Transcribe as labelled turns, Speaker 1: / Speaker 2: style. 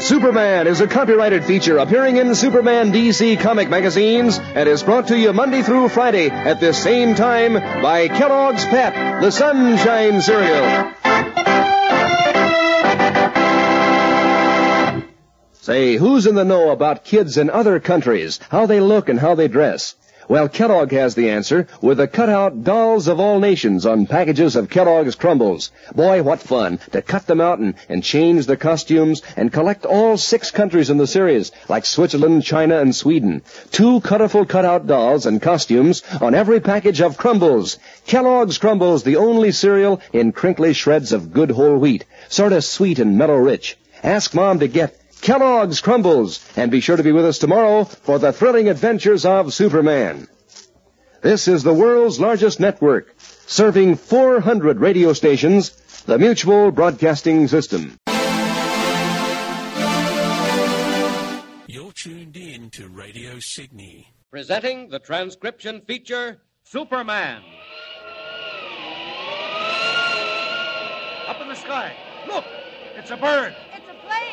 Speaker 1: Superman is a copyrighted feature appearing in Superman DC comic magazines and is brought to you Monday through Friday at this same time by Kellogg's Pep, the Sunshine Cereal. Say, who's in the know about kids in other countries, how they look and how they dress? Well, Kellogg has the answer with the cut-out dolls of all nations on packages of Kellogg's Crumbles. Boy, what fun to cut them out and change the costumes and collect all 6 countries in the series, like Switzerland, China, and Sweden. 2 colorful cut-out dolls and costumes on every package of Crumbles. Kellogg's Crumbles, the only cereal in crinkly shreds of good whole wheat, sort of sweet and mellow rich. Ask Mom to get Kellogg's Crumbles, and be sure to be with us tomorrow for the thrilling adventures of Superman. This is the world's largest network, serving 400 radio stations, the Mutual Broadcasting System.
Speaker 2: You're tuned in to Radio Sydney.
Speaker 3: Presenting the transcription feature, Superman.
Speaker 4: Up in the sky. Look, it's a bird.